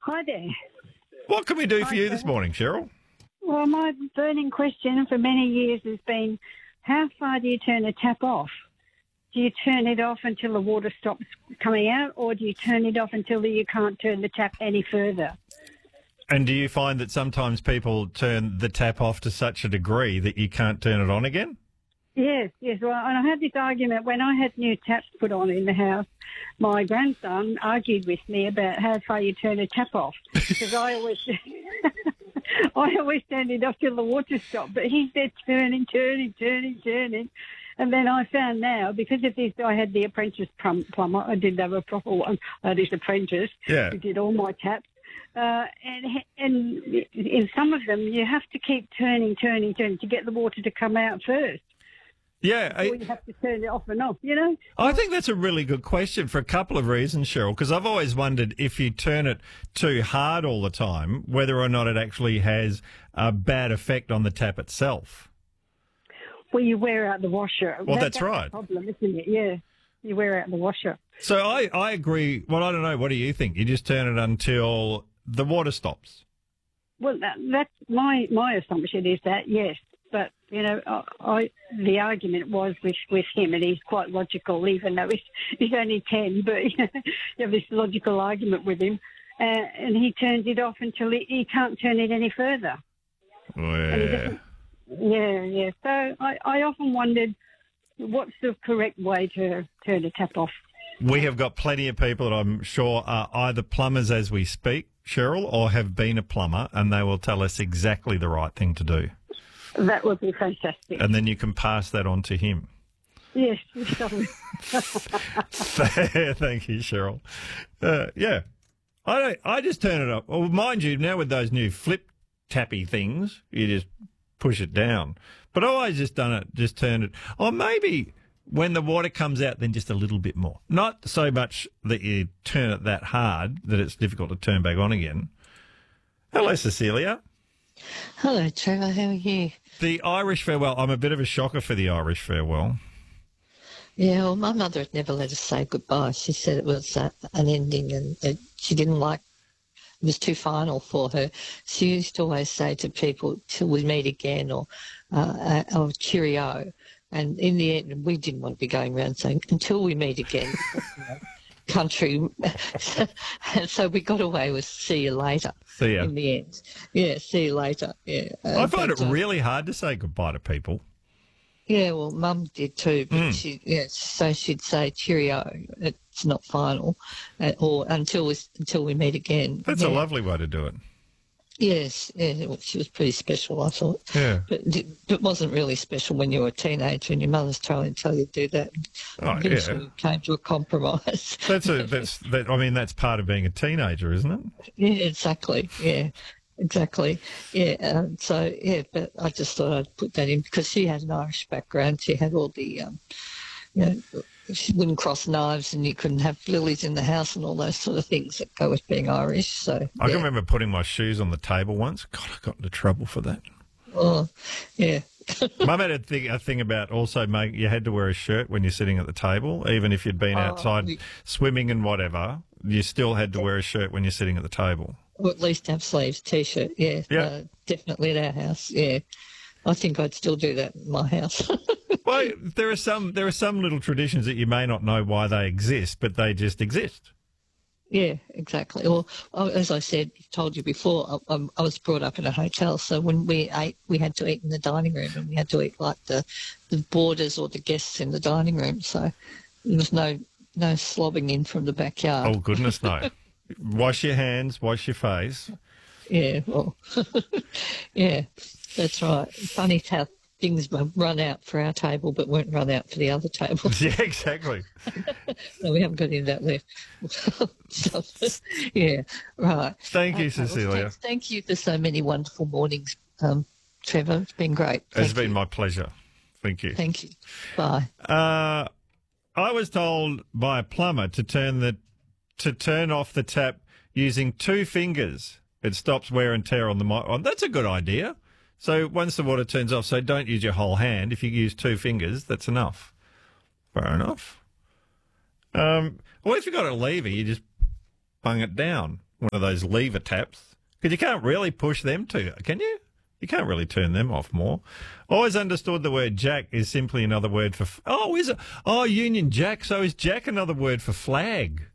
Hi there. What can we do for you Hi, this morning, Cheryl? Well, my burning question for many years has been, how far do you turn a tap off? Do you turn it off until the water stops coming out, or do you turn it off until you can't turn the tap any further? And do you find that sometimes people turn the tap off to such a degree that you can't turn it on again? Yes. Well, and I had this argument when I had new taps put on in the house. My grandson argued with me about how far you turn a tap off, because I always turned it off till the water stopped, but he said turning. And then I found now, because of this, I had the apprentice plumber. I didn't have a proper one. I had this apprentice who did all my taps. And in some of them, you have to keep turning to get the water to come out first. Yeah. Or you have to turn it off and off, you know? I think that's a really good question for a couple of reasons, Cheryl, because I've always wondered if you turn it too hard all the time, whether or not it actually has a bad effect on the tap itself. Well, you wear out the washer. Well, that's right. The problem, isn't it? Yeah, you wear out the washer. So I agree. Well, I don't know. What do you think? You just turn it until the water stops? Well, that's my assumption is that, yes. But, you know, the argument was with him, and he's quite logical, even though he's only 10, but you have this logical argument with him, and he turns it off until he can't turn it any further. Yeah. So I often wondered, what's the correct way to turn a tap off? We have got plenty of people that I'm sure are either plumbers as we speak, Cheryl, or have been a plumber, and they will tell us exactly the right thing to do. That would be fantastic. And then you can pass that on to him. Yes. Thank you, Cheryl. Yeah. I just turn it up. Well, mind you, now with those new flip tappy things, you just push it down. But I've always just turned it. Or maybe when the water comes out, then just a little bit more. Not so much that you turn it that hard that it's difficult to turn back on again. Hello, Cecilia. Hello, Trevor. How are you? The Irish farewell. I'm a bit of a shocker for the Irish farewell. Yeah, well, my mother had never let us say goodbye. She said it was an ending, and she didn't like it was too final for her. She used to always say to people, till we meet again, or cheerio. And in the end, we didn't want to be going around saying, until we meet again. Country. And so we got away with see you later. See ya. In the end. Yeah, see you later. Yeah. I find it really hard to say goodbye to people. Yeah, well, Mum did too, but so she'd say cheerio. It's not final, or until we meet again. That's a lovely way to do it. Yes, yeah, well, she was pretty special, I thought. Yeah, but it wasn't really special when you were a teenager and your mother's trying to tell you to do that. Eventually came to a compromise. That's part of being a teenager, isn't it? Yeah, exactly. Yeah. Exactly. Yeah. But I just thought I'd put that in because she had an Irish background. She had all the, she wouldn't cross knives and you couldn't have lilies in the house and all those sort of things that go with being Irish. So I can remember putting my shoes on the table once. God, I got into trouble for that. Oh, yeah. Mum had a thing about also you had to wear a shirt when you're sitting at the table, even if you'd been outside swimming and whatever. You still had to wear a shirt when you're sitting at the table. Or at least have sleeves, T-shirt, yeah. Definitely at our house, yeah. I think I'd still do that in my house. Well, there are some little traditions that you may not know why they exist, but they just exist. Yeah, exactly. Well, as I told you before, I was brought up in a hotel, so when we ate, we had to eat in the dining room, and we had to eat like the boarders or the guests in the dining room, so there was no slobbing in from the backyard. Oh, goodness, no. Wash your hands, wash your face. Yeah, well, yeah, that's right. Funny how things run out for our table but won't run out for the other tables. Yeah, exactly. No, we haven't got any of that left. Yeah, right. Thank you, Cecilia. Well, thank you for so many wonderful mornings, Trevor. It's been great. It's been my pleasure. Thank you. Thank you. Bye. I was told by a plumber to turn off the tap using 2 fingers. It stops wear and tear on the mic. Oh, that's a good idea. So once the water turns off, so don't use your whole hand. If you use 2 fingers, that's enough. Fair enough. Well, if you've got a lever, you just bung it down. one of those lever taps, because you can't really push them to, can you? You can't really turn them off more. Always understood the word jack is simply another word for... Oh, is it? Oh, Union Jack. So is jack another word for flag?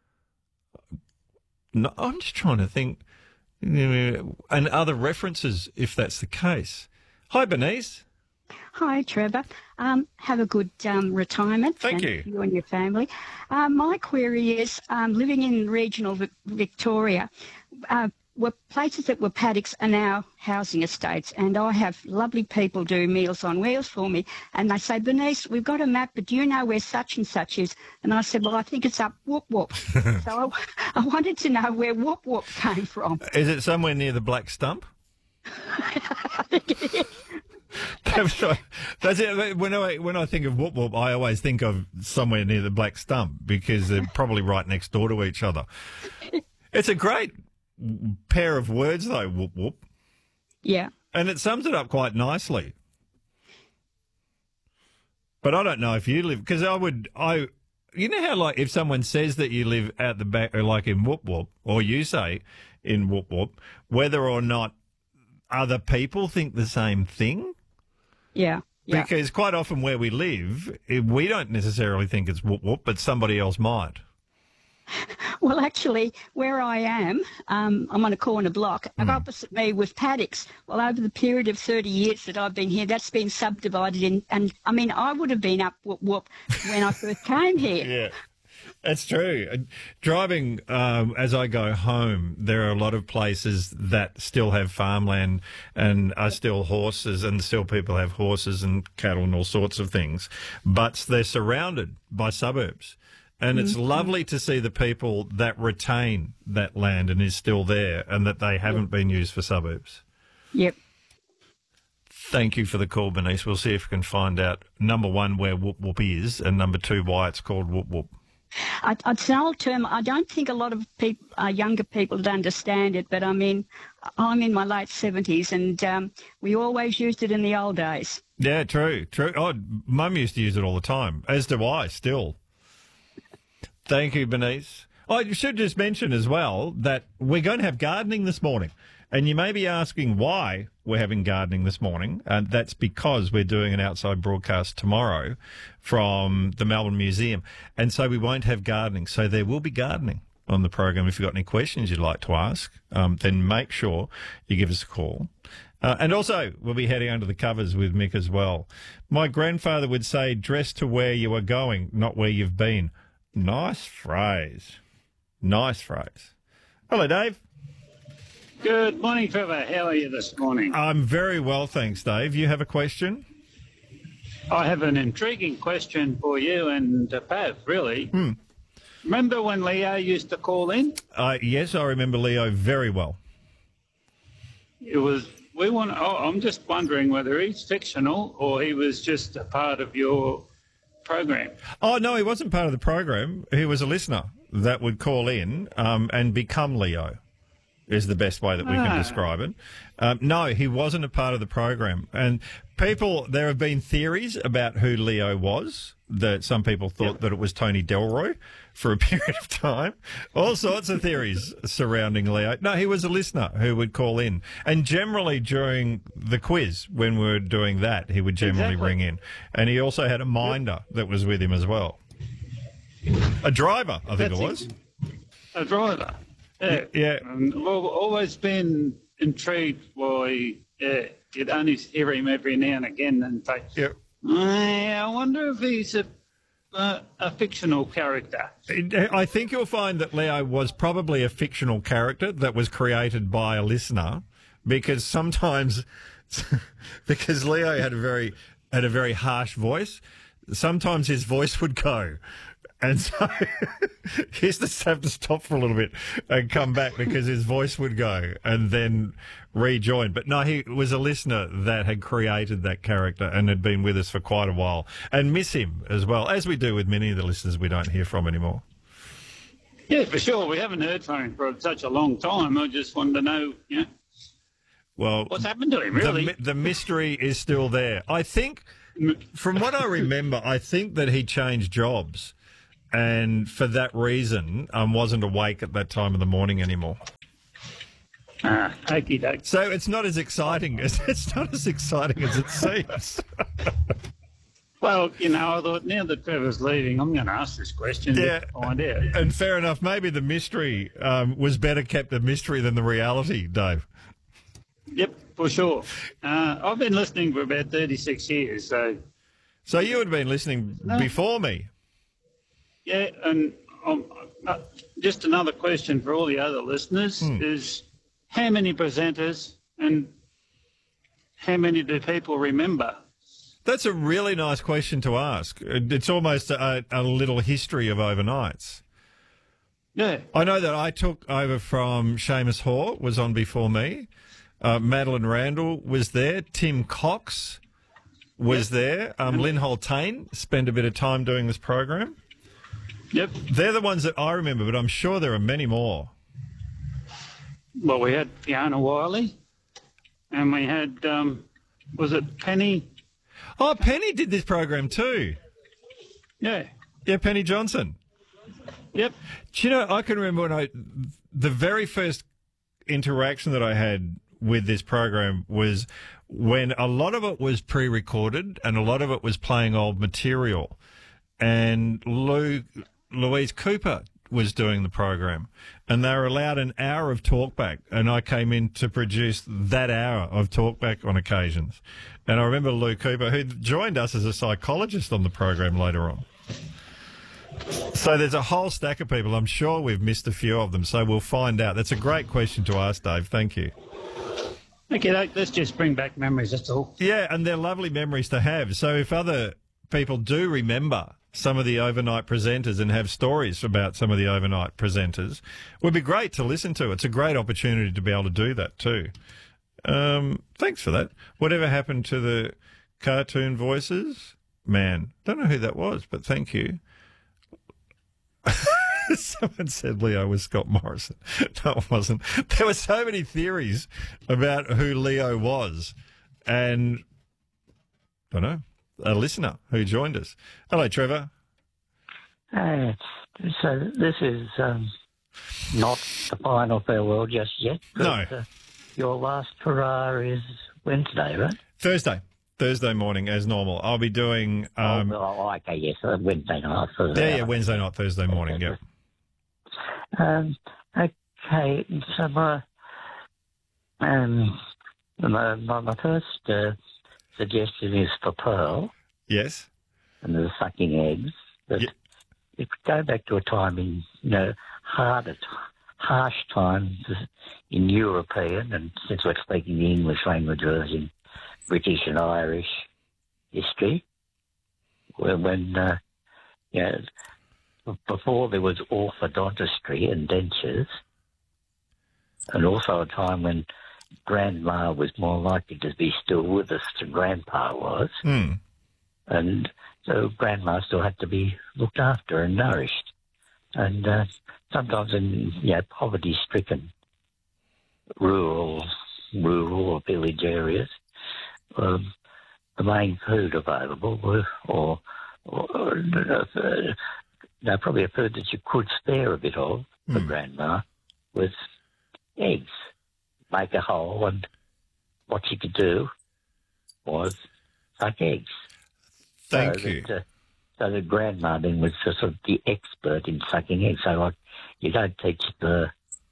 No, I'm just trying to think. And other references, if that's the case. Hi, Bernice. Hi, Trevor. Have a good retirement. Thank you. You and your family. My query is, living in regional Victoria, were places that were paddocks are now housing estates, and I have lovely people do Meals on Wheels for me, and they say, Bernice, we've got a map, but do you know where such and such is? And I said, well, I think it's up Whoop Whoop. So I wanted to know where Whoop Whoop came from. Is it somewhere near the Black Stump? I think it is. That's it. When I think of Whoop Whoop, I always think of somewhere near the Black Stump, because they're probably right next door to each other. It's a great pair of words, though, Whoop Whoop. Yeah. And it sums it up quite nicely. But I don't know if you live, because you know how, like, if someone says that you live at the back, or like in Whoop Whoop, or you say in Whoop Whoop, whether or not other people think the same thing. Yeah. Yeah. Because quite often where we live, we don't necessarily think it's Whoop Whoop, but somebody else might. Well, actually, where I am, I'm on a corner block, and opposite me was paddocks. Well, over the period of 30 years that I've been here, that's been subdivided in, and I mean, I would have been up Whoop Whoop when I first came here. Yeah. That's true. Driving as I go home, there are a lot of places that still have farmland and are still horses, and still people have horses and cattle and all sorts of things, but they're surrounded by suburbs. And it's lovely to see the people that retain that land and is still there, and that they haven't been used for suburbs. Yep. Thank you for the call, Bernice. We'll see if we can find out, number one, where Whoop Whoop is, and number two, why it's called Whoop Whoop. It's an old term. I don't think a lot of people, younger people would understand it, but I mean, I'm in my late 70s, and we always used it in the old days. Yeah, true. Oh, Mum used to use it all the time, as do I still. Thank you, Bernice. I should just mention as well that we're going to have gardening this morning. And you may be asking why we're having gardening this morning. And that's because we're doing an outside broadcast tomorrow from the Melbourne Museum. And so we won't have gardening. So there will be gardening on the program. If you've got any questions you'd like to ask, then make sure you give us a call. And also, we'll be heading under the covers with Mick as well. My grandfather would say, dress to where you are going, not where you've been. Nice phrase. Nice phrase. Hello, Dave. Good morning, Trevor. How are you this morning? I'm very well, thanks, Dave. You have a question? I have an intriguing question for you and Pav, really. Remember when Leo used to call in? Yes, I remember Leo very well. I'm just wondering whether he's fictional or he was just a part of your program. Oh, no, he wasn't part of the program. He was a listener that would call in and become Leo, is the best way that we can describe it. No, he wasn't a part of the program. And there have been theories about who Leo was, that some people thought that it was Tony Delroy for a period of time. All sorts of theories surrounding Leo. No, he was a listener who would call in. And generally during the quiz, when we were doing that, he would generally ring in. And he also had a minder that was with him as well. A driver, I think it was. A driver. Yeah. I've always been intrigued by, you'd only hear him every now and again and say, I wonder if he's a fictional character. I think you'll find that Leo was probably a fictional character that was created by a listener, because because Leo had a very harsh voice, sometimes his voice would go. And so he used to have to stop for a little bit and come back because his voice would go and then rejoin. But no, he was a listener that had created that character and had been with us for quite a while, and miss him as well, as we do with many of the listeners we don't hear from anymore. Yeah, for sure. We haven't heard from him for such a long time. I just wanted to know, well, what's happened to him, really. The mystery is still there. I think, from what I remember, I think that he changed jobs. and for that reason, wasn't awake at that time of the morning anymore. Okie doke. So it's not as exciting as it seems. Well, I thought now that Trevor's leaving, I'm going to ask this question to find out. And fair enough, maybe the mystery was better kept a mystery than the reality, Dave. Yep, for sure. I've been listening for about 36 years, so... So you had been listening before me? Yeah, and just another question for all the other listeners is how many presenters and how many do people remember? That's a really nice question to ask. It's almost a little history of overnights. Yeah. I know that I took over from Seamus Hoare, was on before me. Madeline Randall was there. Tim Cox was there. Lynn Holtain spent a bit of time doing this program. Yep. They're the ones that I remember, but I'm sure there are many more. Well, we had Fiona Wiley, and we had, was it Penny? Oh, Penny did this program too. Yeah. Yeah, Penny Johnson. Yep. Do you know, I can remember when the very first interaction that I had with this program was when a lot of it was pre-recorded and a lot of it was playing old material. And Louise Cooper was doing the program, and they were allowed an hour of talkback, and I came in to produce that hour of talkback on occasions. And I remember Lou Cooper, who joined us as a psychologist on the program later on. So there's a whole stack of people. I'm sure we've missed a few of them, so we'll find out. That's a great question to ask, Dave. Thank you. Okay, let's just bring back memories, that's all. Yeah, and they're lovely memories to have. So if other people do remember some of the overnight presenters and have stories about some of the overnight presenters, it would be great to listen to. It's a great opportunity to be able to do that too. Thanks for that. Whatever happened to the cartoon voices? Man, don't know who that was, but thank you. Someone said Leo was Scott Morrison. No, it wasn't. There were so many theories about who Leo was. And, I don't know, a listener who joined us. Hello, Trevor. So this is not the final farewell just yet. But, no. Your last hurrah is Wednesday, right? Thursday morning, as normal. I'll be doing... okay, yes, Wednesday night. Yeah, Wednesday night, Thursday morning, yeah. Okay, so my first suggestion is for Pearl. Yes. And the sucking eggs. But if we go back to a time in, harsh times in European, and since we're speaking the English language, in British and Irish history, when before there was orthodontistry and dentures, and also a time when Grandma was more likely to be still with us than Grandpa was. And so Grandma still had to be looked after and nourished. And sometimes in poverty-stricken rural or village areas, the main food available probably a food that you could spare a bit of for Grandma was eggs. Make a hole, and what she could do was suck eggs. Thank you. So the Grandma then was sort of the expert in sucking eggs. So like, you don't teach the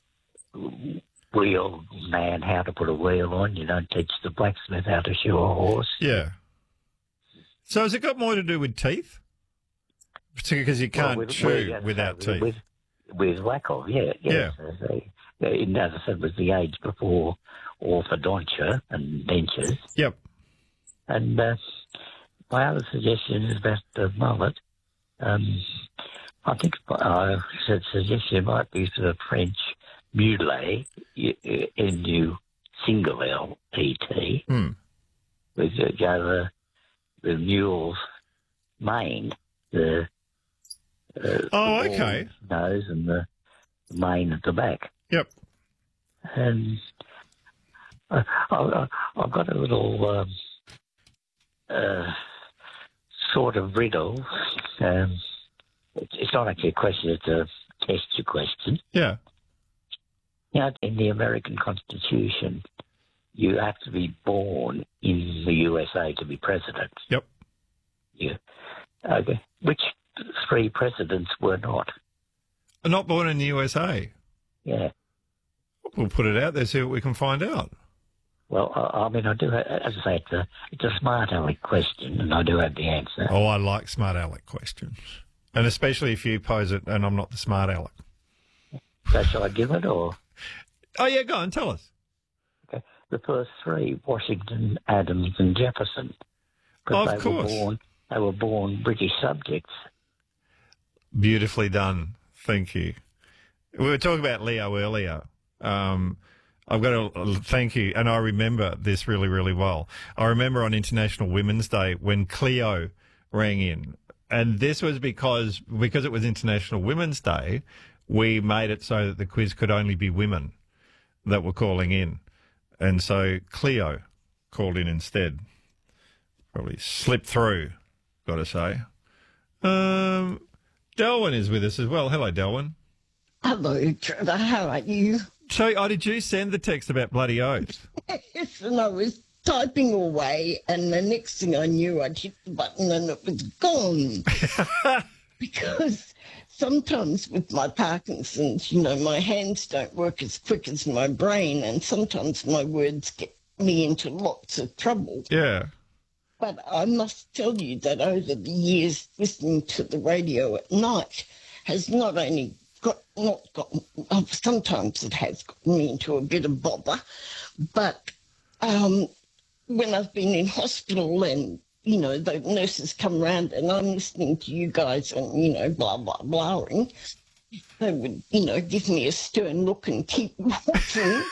wheel man how to put a wheel on. You don't teach the blacksmith how to shoe a horse. Yeah. So has it got more to do with teeth? Particularly because you can't chew without teeth. With wacko, yeah. As I said, was the age before orthodontia and dentures. Yep. And my other suggestion is about the mullet. I think I suggestion might be for the French mulet, N-U-L-E-T, with the mule's mane, the okay. Nose and the mane at the back. Yep. And I've got a little sort of riddle It's not actually a question, it's a test your question. Yeah. In the American Constitution, you have to be born in the USA to be president. Yep. Yeah. Okay. Which 3 presidents were not? Not born in the USA? Yeah. We'll put it out there, see what we can find out. Well, I mean, I do have, as I say, it's a smart aleck question, and I do have the answer. Oh, I like smart aleck questions. And especially if you pose it and I'm not the smart aleck. So shall I give it, or? Oh, yeah, go on, tell us. Okay. The first 3, Washington, Adams and Jefferson. Of course. They were born British subjects. Beautifully done. Thank you. We were talking about Leo earlier. I've got to thank you, and I remember this really, really well. I remember on International Women's Day when Cleo rang in, and this was because it was International Women's Day, we made it so that the quiz could only be women that were calling in. And so Cleo called in instead. Probably slipped through, got to say. Delwyn is with us as well. Hello, Delwyn. Hello, Trevor. How are you? So, did you send the text about bloody oath? Yes, and I was typing away, and the next thing I knew, I'd hit the button and it was gone. Because sometimes with my Parkinson's, my hands don't work as quick as my brain, and sometimes my words get me into lots of trouble. Yeah. But I must tell you that over the years, listening to the radio at night has not only sometimes it has gotten me into a bit of bother, but when I've been in hospital and, the nurses come round and I'm listening to you guys and, blah, blah, blahing, they would, give me a stern look and keep walking.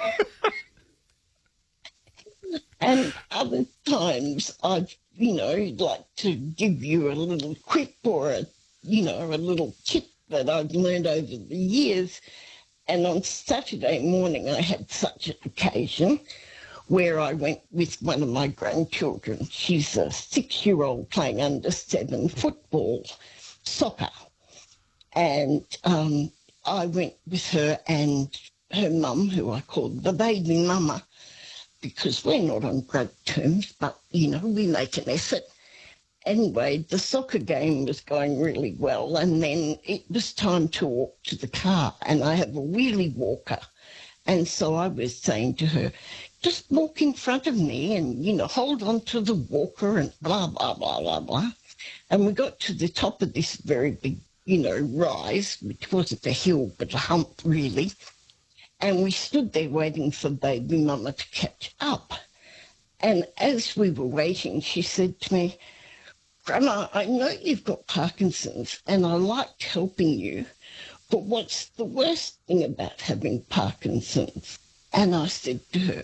And other times I'd, like to give you a little quip or a little tip that I've learned over the years. And on Saturday morning, I had such an occasion where I went with one of my grandchildren. She's a 6-year-old playing under 7 football, soccer. And I went with her and her mum, who I called the baby mama, because we're not on great terms, but, we make an effort. Anyway, the soccer game was going really well, and then it was time to walk to the car, and I have a wheelie walker. And so I was saying to her, just walk in front of me and, hold on to the walker and blah, blah, blah, blah, blah. And we got to the top of this very big, rise, which wasn't a hill but a hump, really. And we stood there waiting for baby mama to catch up. And as we were waiting, she said to me, Grandma, I know you've got Parkinson's and I liked helping you, but what's the worst thing about having Parkinson's? And I said to her,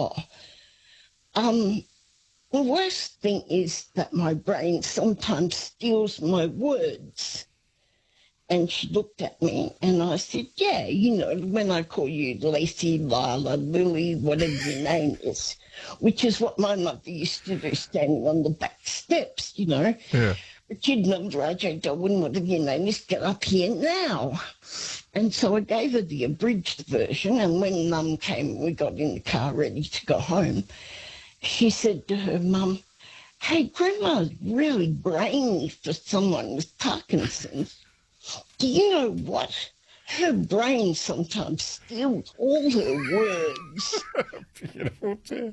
the worst thing is that my brain sometimes steals my words. And she looked at me and I said, yeah, when I call you Lacey, Lila, Lily, whatever your name is, which is what my mother used to do standing on the back steps, Yeah. But you'd know, Roger, Darwin, whatever your name is, get up here now. And so I gave her the abridged version, and when Mum came, we got in the car ready to go home, she said to her mum, hey, Grandma's really brainy for someone with Parkinson's. Do you know what? Her brain sometimes steals all her words. Beautiful, too.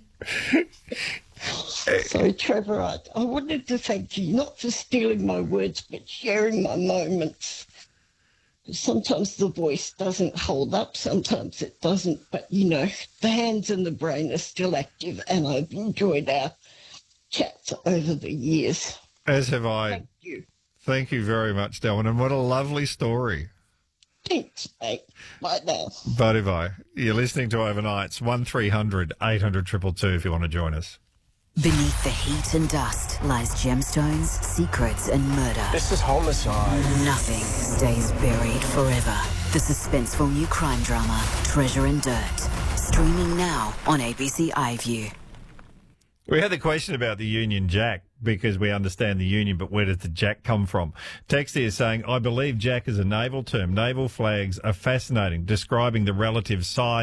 So, Trevor, I wanted to thank you, not for stealing my words, but sharing my moments. Sometimes the voice doesn't hold up, sometimes it doesn't, but, the hands and the brain are still active, and I've enjoyed our chats over the years. As have I. Thank you. Thank you very much, Delwyn, and what a lovely story. Thanks, mate. Bye now. Bye. You're listening to Overnights, 1300 800 222 if you want to join us. Beneath the heat and dust lies gemstones, secrets and murder. This is homicide. Nothing stays buried forever. The suspenseful new crime drama, Treasure and Dirt. Streaming now on ABC iView. We had the question about the Union Jack because we understand the union, but where does the jack come from? Text here saying, I believe jack is a naval term. Naval flags are fascinating, describing the relative size